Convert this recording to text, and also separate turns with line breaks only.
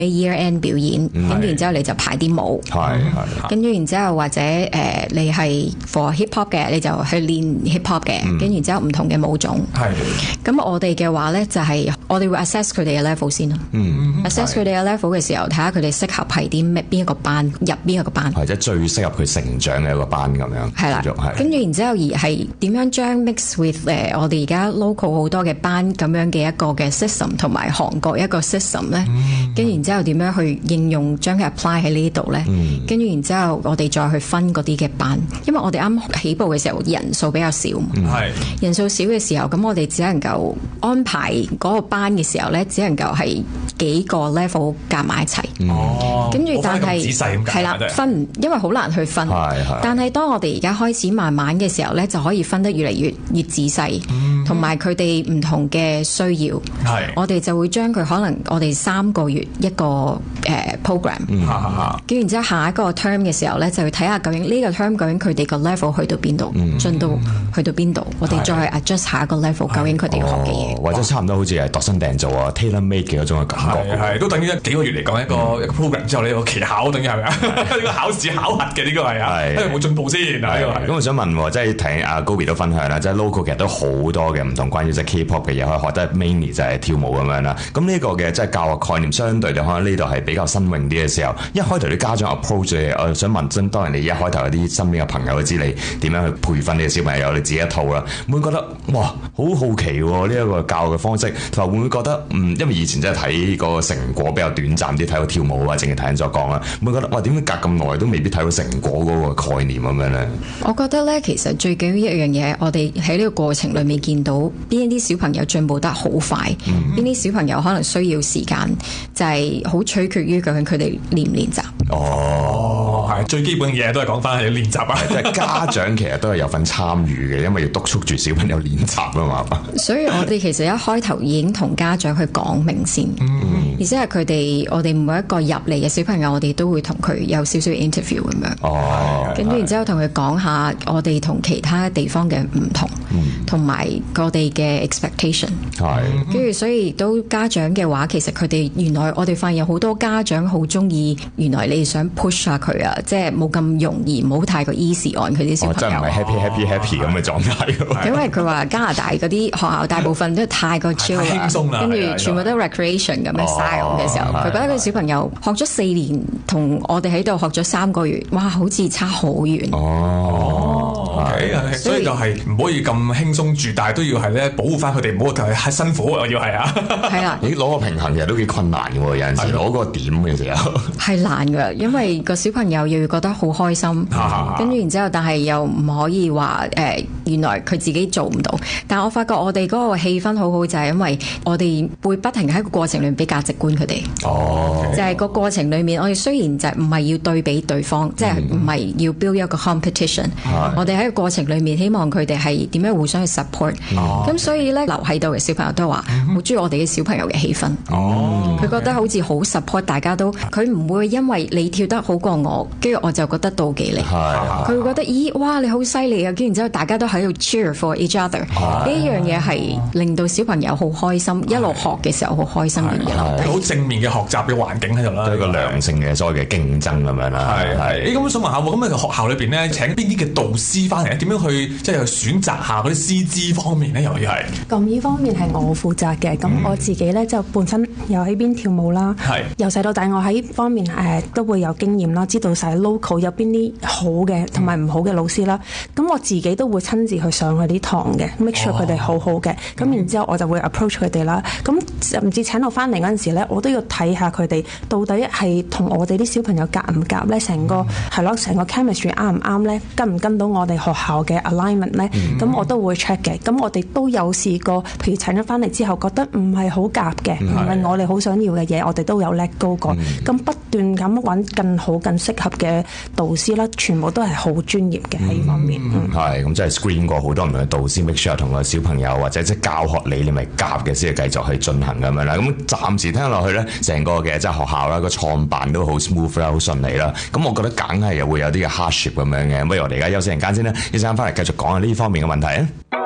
year end 表演，跟住然之後你就排啲舞，跟住然之後或者你係 for hip hop 嘅，你就去練 hip hop 嘅，跟住然之後唔同嘅舞種。咁我哋嘅話咧就係我哋會 assess 佢哋嘅 level 先咯。assess 佢哋嘅 level 嘅時候，睇下佢哋適合係邊一個班，入邊一個班，
或者最適合佢成長嘅一個班咁樣。係啦，
跟住然之後而係點樣將 mix with 我哋而家 local 好多嘅班咁樣嘅一個嘅 system 同埋韓國一個 system 咧，跟住然之後點樣去應用將佢 apply 喺呢度咧，跟住然之後我哋再去分嗰啲嘅班，因為我哋啱起步嘅時候人數比較少，人數少嘅時候，咁我哋只能夠安排嗰個班嘅時候咧，只能夠係幾個 level 夾埋一齊。跟住但係係啦，分因為好難去分。但係當我哋而家開始慢慢嘅時候咧，就可以分得越嚟越仔細，同埋佢哋唔同嘅需要。我哋就會將佢可能我哋3個月一個program，跟住然之後下一個 term 嘅時候咧，就要睇下究竟呢個 term 究竟佢哋個 level 去到邊度，進到去到邊度，我哋再去 adjust 下一個 level 究竟佢哋要學嘅嘢，
或者差唔多好似係度身訂造啊 tailor made 嘅嗰種嘅感覺。
係都等於幾個月嚟講一個 program 之後，你有個期考，等於係咪啊？呢個考試考核嘅呢個係啊，因為冇進步先啊。
咁我想問，即係聽阿 Gobi 都分享啦，即係 local 其實都好多嘅唔同關於即係 K-pop 嘅嘢可以學得 mainly 就係跳舞咁樣啦。咁呢個嘅即係教學概念相對就可能呢度係比較新穎啲嘅時候，一開頭啲家長 approach 你，我想問真，當然你一開頭有啲身邊嘅朋友都知你點樣去培訓你嘅小朋友，有你自己一套啦，會唔會覺得哇好好奇喎呢一個教育嘅方式，同埋會唔會覺得因為以前真係睇個成果比較短暫啲，睇到跳舞啊，淨係睇人所講啦，會唔會覺得哇點解隔咁耐都未必睇到成果嗰個概念咁樣咧？
我覺得咧，其實最緊要一樣嘢，我哋喺呢個過程裏面見到邊啲小朋友進步得好快，邊啲小朋友可能需要時間，就係好取決於究竟佢哋練唔練習。
係最基本嘅嘢都係講翻係練習啊！
即係家長其實都係有份參與嘅，因為要督促住小朋友練習啊嘛。
所以我哋其實一開頭已經同家長去講明先，而且係我哋每一個入嚟嘅小朋友，我哋都會同佢有少少 interview 咁樣。跟住然之後同佢講下我哋同其他地方嘅唔同，同埋我哋嘅 expectation。跟住所以亦都家長嘅話，其實佢哋原來我哋發現有好多家長好中意，原來你想 push 下佢啊，即係冇咁容易，唔好太過 easy on 佢啲小朋友。
真係唔係 happy 咁嘅狀態。
因為佢話加拿大嗰啲學校大部分都太過 chill 啦，
輕鬆啦，
跟住全部都 recreation 咁嘅 style 嘅時候，佢覺得佢小朋友學咗4年，同我哋喺度學咗3個月，哇，好似差好遠。
所以就係唔可以咁輕鬆住，但係都要係咧保護翻佢哋，唔好太辛苦啊！要係啊，係啦。
攞個平衡其實都幾困難嘅喎，有陣時攞個點嘅時候
係難嘅，因為個小朋友又要覺得好開心，跟住然之後，但係又唔可以話原來佢自己做唔到。但係我發覺我哋嗰個氣氛好好，就係因為我哋會不停喺個過程裏面俾價值觀佢哋。就係個過程裏面，我哋雖然就唔係要對比對方，即係唔係要 build 一個 competition。我哋喺個過程裏面，希望佢哋係點樣互相去 support。咁所以咧，留喺度嘅小朋友都話好中意我哋嘅小朋友嘅氣氛。佢覺得好似好 support，大家都佢唔會因為你跳得好過我，跟住我就覺得妒忌你。佢會覺得咦，哇，你好犀利啊！跟住然之後大家都喺度 cheer for each other。呢樣嘢係令到小朋友好開心，一路學嘅時候好開心嘅嘢。
好正面嘅學習嘅環境喺度啦，
都係一個良性嘅所謂嘅競爭咁樣啦。
係。咁想問下喎，咁喺學校裏邊咧請邊啲嘅導師翻嚟咧？點樣去即係去選擇下嗰啲師資方面咧？又係
咁呢方面係我負責嘅。咁我自己咧就本身又喺邊跳舞啦，由細到大我喺方面都會有經驗啦，知道晒 local 有邊啲好嘅同埋唔好嘅老師啦。咁我自己都會親自去上佢啲堂嘅，make sure 佢哋好好嘅。咁然之後我就會 approach 佢哋啦。咁甚至請我翻嚟嗰陣時咧，我都要睇下佢哋到底係同我哋啲小朋友夾唔夾咧，成個 chemistry 啱唔啱咧，跟唔跟到我哋學校嘅 alignment 咧？咁我都會 check 嘅。咁我哋都有試過，譬如請咗翻嚟之後覺得唔係好夾嘅，唔係我哋好想要嘅嘢，我哋都有 let go 過。咁不斷咁揾更好、更適合嘅導師啦，全部都係好專業嘅喺呢方面。
係咁，即係 screen 過好多唔同嘅導師 make sure 同個小朋友或者即係教學理念咪夾嘅，先係繼續去進行咁樣啦。咁暫時聽落去咧，成個嘅即係學校啦，個創辦都好 smooth 啦，好順利啦。咁我覺得梗係又會有啲嘅 hardship 咁樣嘅。不如我哋而家休息陣間先啦，一陣間翻嚟繼續講下呢方面嘅問題啊。